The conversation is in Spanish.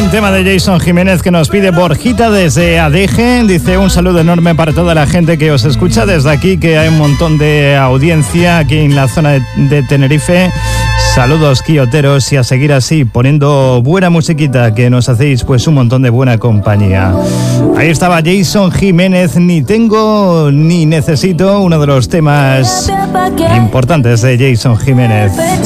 Un tema de Jason Jiménez que nos pide Borjita desde Adeje. Dice un saludo enorme para toda la gente que os escucha desde aquí, que hay un montón de audiencia aquí en la zona de Tenerife. Saludos, quioteros, y a seguir así, poniendo buena musiquita, que nos hacéis pues un montón de buena compañía. Ahí estaba Jason Jiménez, Ni tengo ni necesito, uno de los temas importantes de Jason Jiménez.